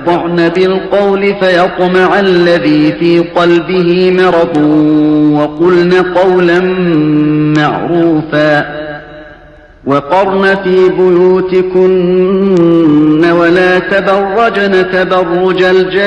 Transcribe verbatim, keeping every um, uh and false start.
يخضعن بالقول فيطمع الذي في قلبه مرض وقلن قولا معروفا وقرن في بيوتكن ولا تبرجن تبرج الجاهلية